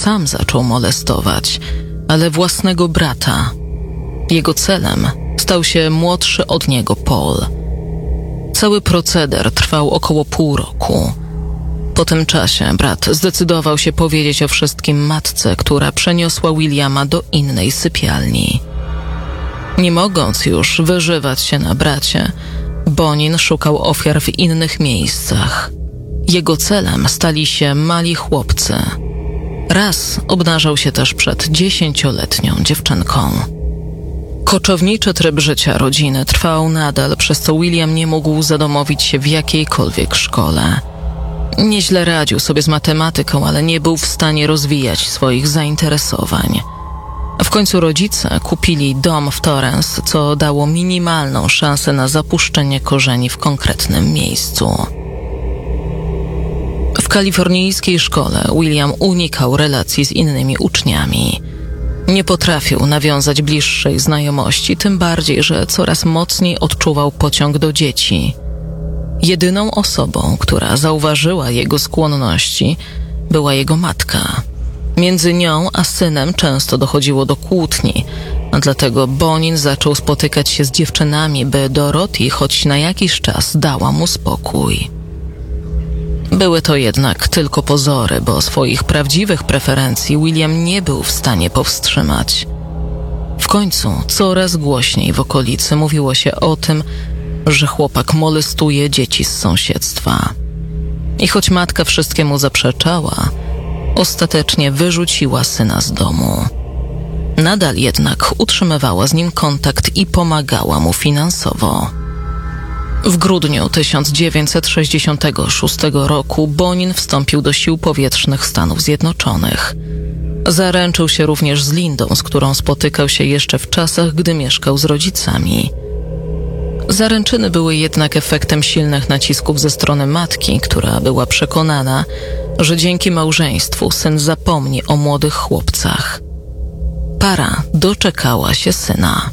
sam zaczął molestować, ale własnego brata. Jego celem stał się młodszy od niego Paul. Cały proceder trwał około pół roku. Po tym czasie brat zdecydował się powiedzieć o wszystkim matce, która przeniosła Williama do innej sypialni. Nie mogąc już wyżywać się na bracie, Bonin szukał ofiar w innych miejscach. Jego celem stali się mali chłopcy. Raz obnażał się też przed 10-letnią dziewczynką. Koczowniczy tryb życia rodziny trwał nadal, przez co William nie mógł zadomowić się w jakiejkolwiek szkole. Nieźle radził sobie z matematyką, ale nie był w stanie rozwijać swoich zainteresowań. W końcu rodzice kupili dom w Torrance, co dało minimalną szansę na zapuszczenie korzeni w konkretnym miejscu. W kalifornijskiej szkole William unikał relacji z innymi uczniami. Nie potrafił nawiązać bliższej znajomości, tym bardziej, że coraz mocniej odczuwał pociąg do dzieci. Jedyną osobą, która zauważyła jego skłonności, była jego matka. Między nią a synem często dochodziło do kłótni, a dlatego Bonin zaczął spotykać się z dziewczynami, by Dorothy choć na jakiś czas dała mu spokój. Były to jednak tylko pozory, bo swoich prawdziwych preferencji William nie był w stanie powstrzymać. W końcu coraz głośniej w okolicy mówiło się o tym, że chłopak molestuje dzieci z sąsiedztwa. I choć matka wszystkiemu zaprzeczała, ostatecznie wyrzuciła syna z domu. Nadal jednak utrzymywała z nim kontakt i pomagała mu finansowo. W grudniu 1966 roku Bonin wstąpił do Sił Powietrznych Stanów Zjednoczonych. Zaręczył się również z Lindą, z którą spotykał się jeszcze w czasach, gdy mieszkał z rodzicami. Zaręczyny były jednak efektem silnych nacisków ze strony matki, która była przekonana, że dzięki małżeństwu syn zapomni o młodych chłopcach. Para doczekała się syna.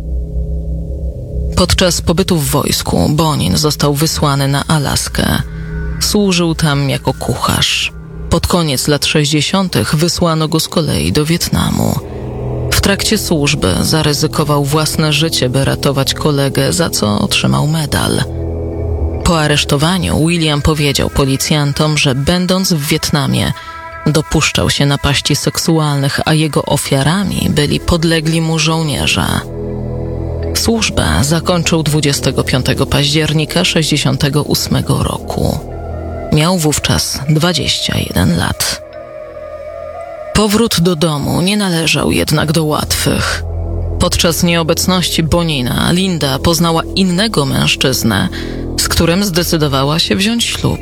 Podczas pobytu w wojsku Bonin został wysłany na Alaskę. Służył tam jako kucharz. Pod koniec lat 60. wysłano go z kolei do Wietnamu. W trakcie służby zaryzykował własne życie, by ratować kolegę, za co otrzymał medal. Po aresztowaniu William powiedział policjantom, że będąc w Wietnamie dopuszczał się napaści seksualnych, a jego ofiarami byli podlegli mu żołnierze. Służbę zakończył 25 października 1968 roku. Miał wówczas 21 lat. Powrót do domu nie należał jednak do łatwych. Podczas nieobecności Bonina Linda poznała innego mężczyznę, z którym zdecydowała się wziąć ślub.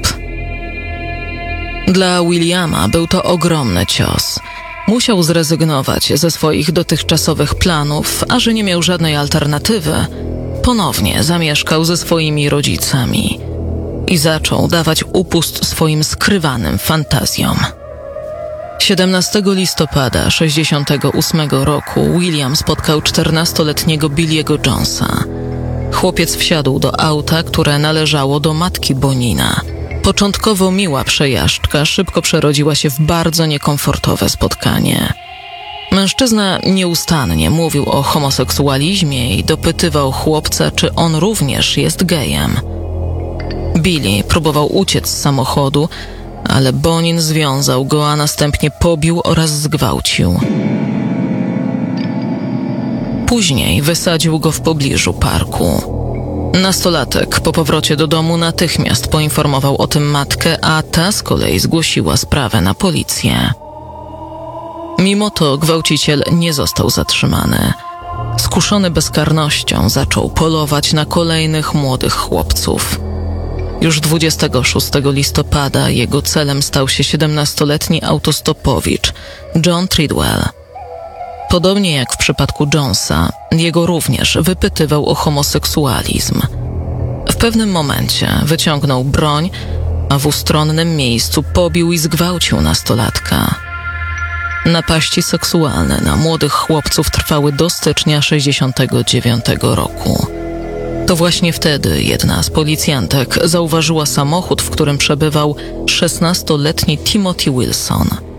Dla Williama był to ogromny cios. Musiał zrezygnować ze swoich dotychczasowych planów, a że nie miał żadnej alternatywy, ponownie zamieszkał ze swoimi rodzicami i zaczął dawać upust swoim skrywanym fantazjom. 17 listopada 1968 roku William spotkał 14-letniego Billy'ego Jonesa. Chłopiec wsiadł do auta, które należało do matki Bonina. Początkowo miła przejażdżka szybko przerodziła się w bardzo niekomfortowe spotkanie. Mężczyzna nieustannie mówił o homoseksualizmie i dopytywał chłopca, czy on również jest gejem. Billy próbował uciec z samochodu, ale Bonin związał go, a następnie pobił oraz zgwałcił. Później wysadził go w pobliżu parku. Nastolatek po powrocie do domu natychmiast poinformował o tym matkę, a ta z kolei zgłosiła sprawę na policję. Mimo to gwałciciel nie został zatrzymany. Skuszony bezkarnością zaczął polować na kolejnych młodych chłopców. Już 26 listopada jego celem stał się 17-letni autostopowicz John Treadwell. Podobnie jak w przypadku Jonesa, jego również wypytywał o homoseksualizm. W pewnym momencie wyciągnął broń, a w ustronnym miejscu pobił i zgwałcił nastolatka. Napaści seksualne na młodych chłopców trwały do stycznia 1969 roku. To właśnie wtedy jedna z policjantek zauważyła samochód, w którym przebywał 16-letni Timothy Wilson.